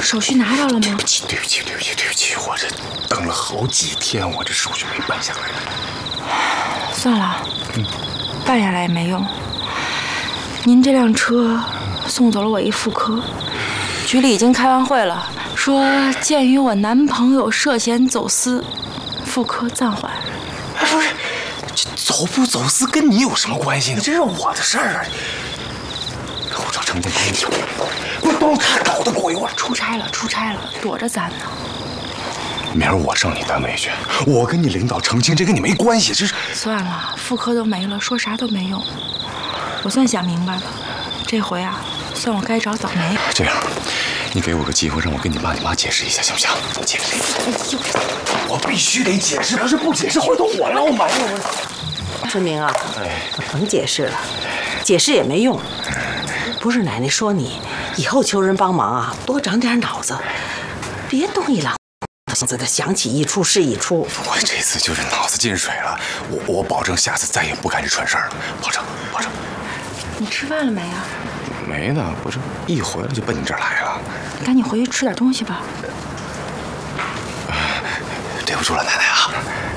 手续拿着了吗？ 对不起，我这等了好几天，我这手续没办下来。 算了，办下来也没用。您这辆车送走了我一妇科，局里已经开完会了，说鉴于我男朋友涉嫌走私，妇科暂缓。 不是，这走不走私跟你有什么关系呢？这是我的事儿啊！护照证件都有，不都是他搞的鬼？我出差了，躲着咱呢。 明儿我上你单位去，我跟你领导澄清，这跟你没关系。这是算了，妇科都没了，说啥都没用。我算想明白了，这回啊，算我该找倒霉。 这样，你给我个机会，让我跟你爸你妈解释一下，行不行？解释。我必须得解释，要是不解释，回头我捞埋了。 春明啊，甭解释了，解释也没用。不是奶奶说你以后求人帮忙啊，多长点脑子，别东一榔子的想起一出是一出。 我这次就是脑子进水了，我保证下次再也不干这蠢事儿了，保证。 你吃饭了没啊？ 没呢，我这一回来就奔你这儿来了。 赶紧回去吃点东西吧。 对不住了，奶奶啊。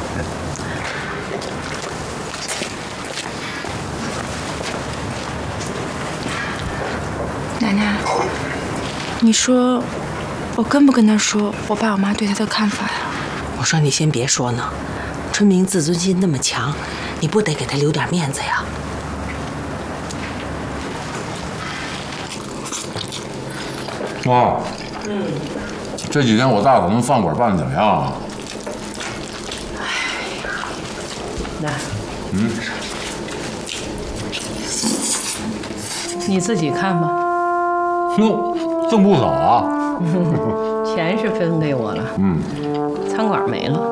奶奶，你说我跟不跟他说我爸我妈对他的看法呀？ 我说你先别说呢，春明自尊心那么强，你不得给他留点面子呀？ 妈，这几天我大嫂那饭馆办得怎么样啊？ 那，你自己看吧。 哟，挣不少啊。 钱是分给我了，餐馆没了。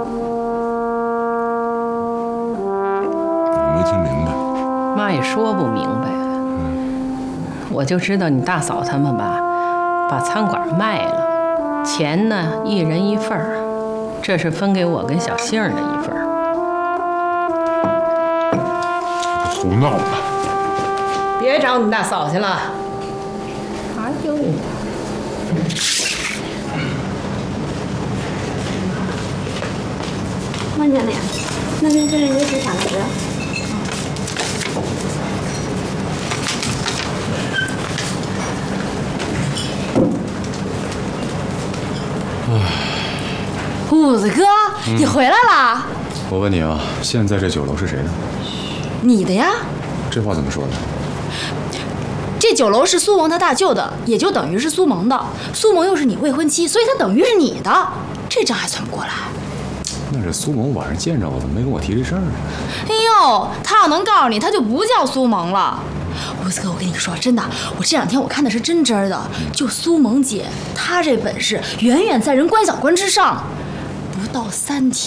我没听明白。 妈也说不明白，我就知道你大嫂他们吧，把餐馆卖了，钱呢一人一份儿，这是分给我跟小杏儿的一份儿。 胡闹呢！ 别找你大嫂去了。哎呦！ 慢点点，那边这人有几想吃？ 虎子哥，你回来啦？ 我问你啊，现在这酒楼是谁的？ 你的呀？ 这话怎么说的？ 这酒楼是苏萌他大舅的，也就等于是苏萌的。苏萌又是你未婚妻，所以他等于是你的。这账还算不过来。 那是苏萌晚上见着我，怎么没跟我提这事儿呢？ 哎呦，他要能告诉你，他就不叫苏萌了。虎子哥，我跟你说，真的，我这两天我看的是真真的，就苏萌姐，她这本事远远在人关小关之上。不到3天，